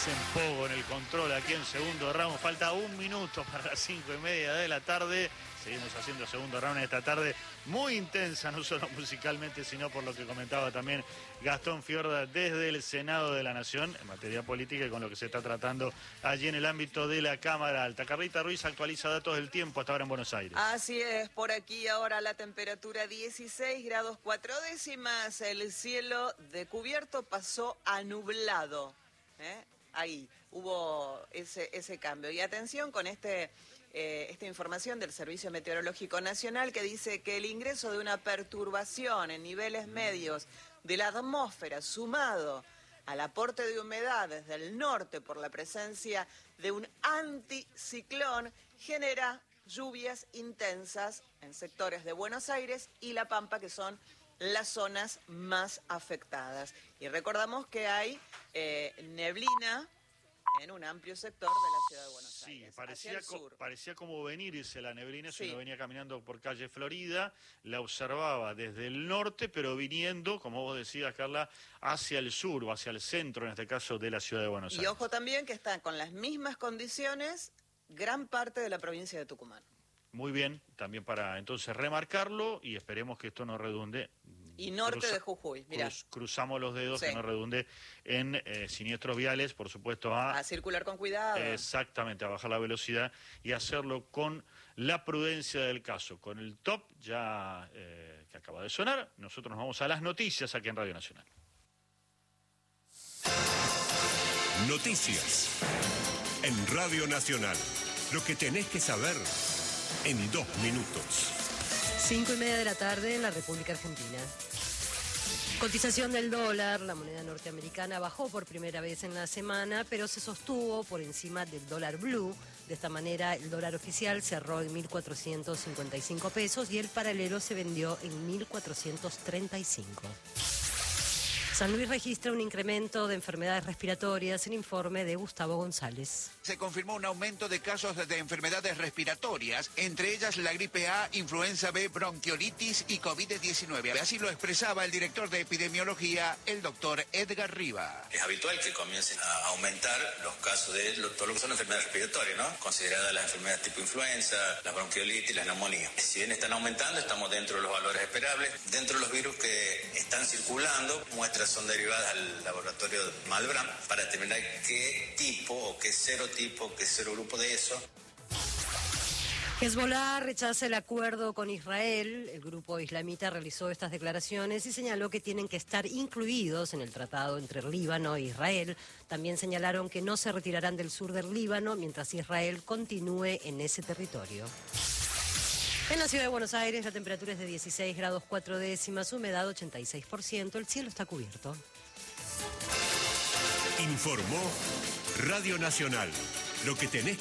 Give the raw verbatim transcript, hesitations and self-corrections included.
Hacen poco en el control aquí en segundo round. Falta un minuto para las cinco y media de la tarde. Seguimos haciendo segundo round esta tarde. Muy intensa, no solo musicalmente, sino por lo que comentaba también Gastón Fiorda desde el Senado de la Nación, en materia política y con lo que se está tratando allí en el ámbito de la Cámara Alta. Carlita Ruiz actualiza datos del tiempo hasta ahora en Buenos Aires. Así es, por aquí ahora la temperatura dieciséis grados cuatro décimas. El cielo de cubierto pasó a nublado. ¿Eh? Ahí hubo ese, ese cambio. Y atención con este, eh, esta información del Servicio Meteorológico Nacional que dice que el ingreso de una perturbación en niveles medios de la atmósfera sumado al aporte de humedad desde el norte por la presencia de un anticiclón genera lluvias intensas en sectores de Buenos Aires y La Pampa, que son las zonas más afectadas. Y recordamos que hay eh, neblina en un amplio sector de la ciudad de Buenos Aires. Sí, parecía, co parecía como venirse la neblina, sí. Si uno venía caminando por calle Florida, la observaba desde el norte, pero viniendo, como vos decías, Carla, hacia el sur o hacia el centro, en este caso, de la ciudad de Buenos Aires. Y ojo también que está con las mismas condiciones gran parte de la provincia de Tucumán. Muy bien, también para entonces remarcarlo y esperemos que esto no redunde. Y norte Cruza, de Jujuy, mirá. Cruz, cruzamos los dedos, sí. Que no redunde en eh, siniestros viales, por supuesto. A, a circular con cuidado. Exactamente, a bajar la velocidad y hacerlo con la prudencia del caso. Con el top ya eh, que acaba de sonar, nosotros nos vamos a las noticias aquí en Radio Nacional. Noticias en Radio Nacional. Lo que tenés que saber en dos minutos. Cinco y media de la tarde en la República Argentina. Cotización del dólar, la moneda norteamericana bajó por primera vez en la semana, pero se sostuvo por encima del dólar blue. De esta manera, el dólar oficial cerró en mil cuatrocientos cincuenta y cinco pesos y el paralelo se vendió en mil cuatrocientos treinta y cinco. San Luis registra un incremento de enfermedades respiratorias, el informe de Gustavo González. Se confirmó un aumento de casos de enfermedades respiratorias, entre ellas la gripe A, influenza B, bronquiolitis y COVID diecinueve. Así lo expresaba el director de epidemiología, el doctor Edgar Riva. Es habitual que comiencen a aumentar los casos de lo, todo lo que son enfermedades respiratorias, ¿no? Consideradas las enfermedades tipo influenza, la bronquiolitis, la neumonía. Si bien están aumentando, estamos dentro de los valores esperables. Dentro de los virus que están circulando, muestras son derivadas al laboratorio Malbrán para determinar qué tipo o qué serotipo, qué serogrupo de eso. Hezbollah rechaza el acuerdo con Israel. El grupo islamita realizó estas declaraciones y señaló que tienen que estar incluidos en el tratado entre el Líbano e Israel. También señalaron que no se retirarán del sur del Líbano mientras Israel continúe en ese territorio. En la ciudad de Buenos Aires la temperatura es de dieciséis grados cuatro décimas, humedad ochenta y seis por ciento, el cielo está cubierto. Informó Radio Nacional. Lo que tenés